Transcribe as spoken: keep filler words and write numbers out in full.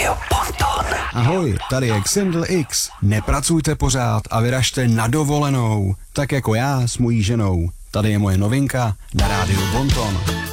Rádio Bonton. Ahoj, tady je Xindl X. Nepracujte pořád a vyražte na dovolenou. Tak jako já s mojí ženou. Tady je moje novinka na Rádiu Bonton.